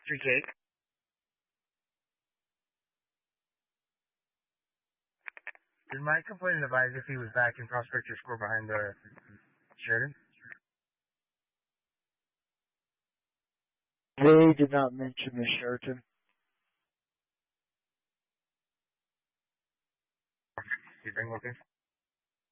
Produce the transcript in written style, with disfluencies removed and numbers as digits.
3K. Did Mike complain advise if he was back in prospect your score behind Sheridan? They did not mention the Sheraton. You bring location?